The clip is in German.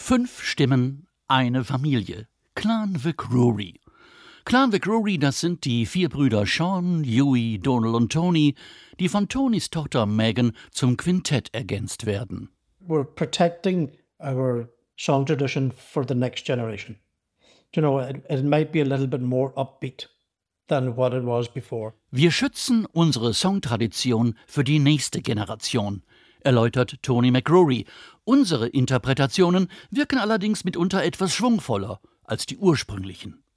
5 Stimmen, eine Familie. Clan McCrory. Clan McCrory, das sind die 4 Brüder Sean, Huey, Donald und Tony, die von Tonys Tochter Megan zum Quintett ergänzt werden. We're protecting our song tradition for the next generation. You know, it might be a little bit more upbeat than what it was before. Wir schützen unsere Songtradition für die nächste Generation, erläutert Tony McCrory. Unsere Interpretationen wirken allerdings mitunter etwas schwungvoller als die ursprünglichen.